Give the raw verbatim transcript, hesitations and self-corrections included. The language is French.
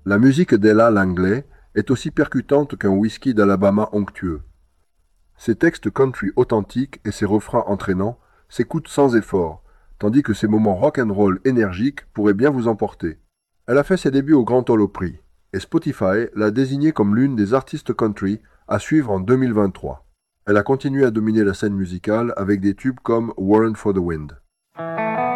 La musique d'Ella Langley est aussi percutante qu'un whisky d'Alabama onctueux. Ses textes country authentiques et ses refrains entraînants s'écoutent sans effort, tandis que ses moments rock'n'roll énergiques pourraient bien vous emporter. Elle a fait ses débuts au Grand Ole Opry, et Spotify l'a désignée comme l'une des artistes country à suivre en deux mille vingt-trois. Elle a continué à dominer la scène musicale avec des tubes comme Warrant for the Wind.